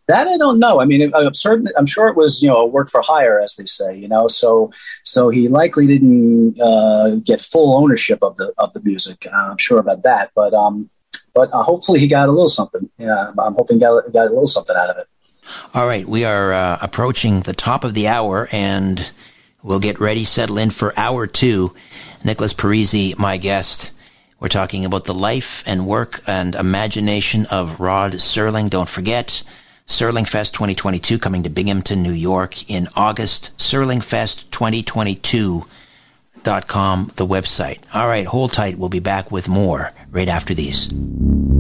That I don't know. I mean, I'm certain. I'm sure it was, a work for hire, as they say. So he likely didn't get full ownership of the music. I'm sure about that. But hopefully he got a little something. Yeah, I'm hoping he got a little something out of it. All right, we are approaching the top of the hour, and we'll get ready, settle in for hour 2. Nicholas Parisi, my guest. We're talking about the life and work and imagination of Rod Serling. Don't forget, Serling Fest 2022 coming to Binghamton, New York in August. SerlingFest2022.com, the website. All right, hold tight. We'll be back with more right after these.